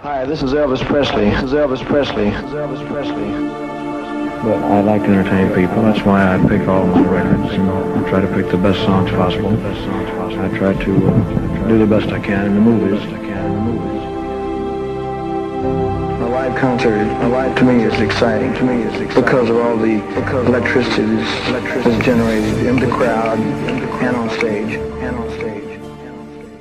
Hi, this is Elvis Presley. This is Elvis Presley. This is Elvis Presley. But I like to entertain people. That's why I pick all my records and I try to pick the best songs possible. I try to do the best I can in the movies. A live concert, to me is exciting. Because of all the electricity that's generated in the crowd and on stage.